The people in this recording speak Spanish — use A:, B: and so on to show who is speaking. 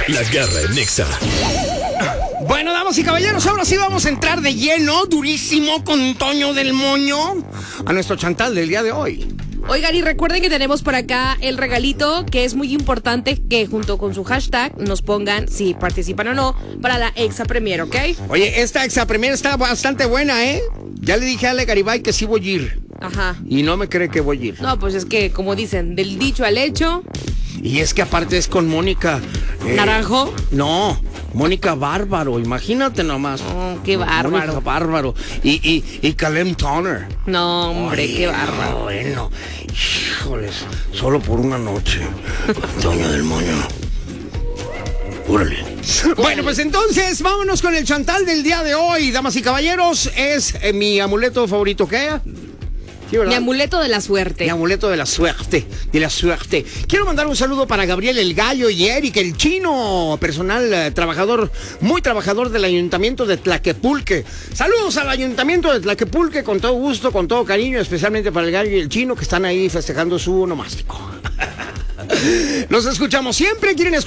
A: La Garra en Nexa.
B: Bueno, damas y caballeros, ahora sí vamos a entrar de lleno, durísimo, con Toño del Moño, a nuestro chantal del día de hoy.
C: Oigan, y recuerden que tenemos por acá el regalito, que es muy importante que junto con su hashtag nos pongan si participan o no para la Exa Premier, ¿ok?
B: Oye, esta Exa Premier está bastante buena, ¿eh? Ya le dije a Ale Garibay que sí voy a ir.
C: Ajá.
B: Y no me cree que voy a ir.
C: No, pues es que, como dicen, del dicho al hecho.
B: Y es que aparte es con Mónica.
C: ¿Naranjo?
B: No, Mónica Bárbaro, imagínate nomás.
C: Oh, qué bárbaro.
B: Mónica Bárbaro. Y Caleb Turner.
C: No, hombre,
B: Oye,
C: qué bárbaro.
B: no, bueno, híjoles, solo por una noche. Toño del Moño. Órale. Bueno, pues entonces, vámonos con el chantal del día de hoy, damas y caballeros. Es mi amuleto favorito, ¿qué? Sí,
C: Mi amuleto de la suerte.
B: Mi amuleto de la suerte, Quiero mandar un saludo para Gabriel el Gallo y Eric el Chino, personal trabajador, muy trabajador del Ayuntamiento de Tlaquepulque. Saludos al Ayuntamiento de Tlaquepulque, con todo gusto, con todo cariño, especialmente para el Gallo y el Chino que están ahí festejando su onomástico. Los escuchamos siempre, quieren